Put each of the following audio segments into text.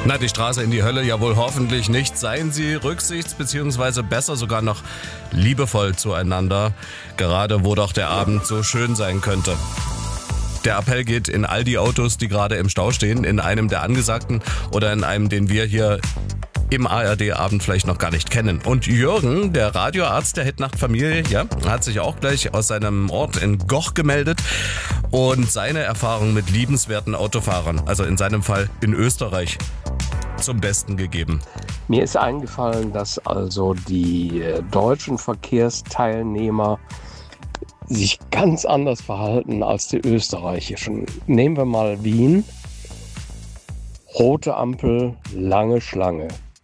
Na, die Straße in die Hölle ja wohl hoffentlich nicht. Seien Sie rücksichts- bzw. besser sogar noch liebevoll zueinander, gerade wo doch der Abend so schön sein könnte. Der Appell geht in all die Autos, die gerade im Stau stehen, in einem der angesagten oder in einem, den wir hier im ARD-Abend vielleicht noch gar nicht kennen. Und Jürgen, der Radioarzt der Hitnacht-Familie, ja, hat sich auch gleich aus seinem Ort in Goch gemeldet und seine Erfahrung mit liebenswerten Autofahrern, also in seinem Fall in Österreich, zum Besten gegeben. Mir ist eingefallen, dass also die deutschen Verkehrsteilnehmer sich ganz anders verhalten als die österreichischen. Nehmen wir mal Wien. Rote Ampel, lange Schlange.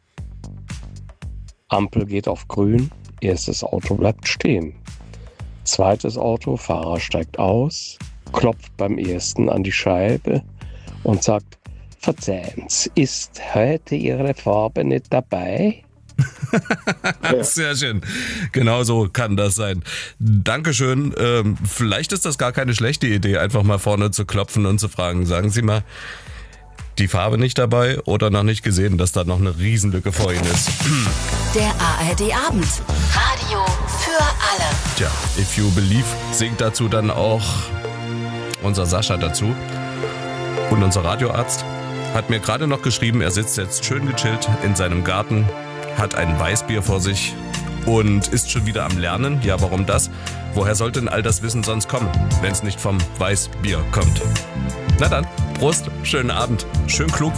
Ampel geht auf grün, erstes Auto bleibt stehen. Zweites Auto, Fahrer steigt aus, klopft beim ersten an die Scheibe und sagt: Verzeihen Sie, ist heute Ihre Farbe nicht dabei? Sehr schön. Genau so kann das sein. Dankeschön. Vielleicht ist das gar keine schlechte Idee, einfach mal vorne zu klopfen und zu fragen, sagen Sie mal, die Farbe nicht dabei oder noch nicht gesehen, dass da noch eine Riesenlücke vor Ihnen ist. Der ARD-Abend. Radio für alle. Tja, If You Believe singt dazu dann auch unser Sascha dazu. Und unser Radioarzt hat mir gerade noch geschrieben, er sitzt jetzt schön gechillt in seinem Garten, hat ein Weißbier vor sich und ist schon wieder am Lernen. Ja, warum das? Woher sollte denn all das Wissen sonst kommen, wenn es nicht vom Weißbier kommt? Na dann, Prost, schönen Abend, schön klug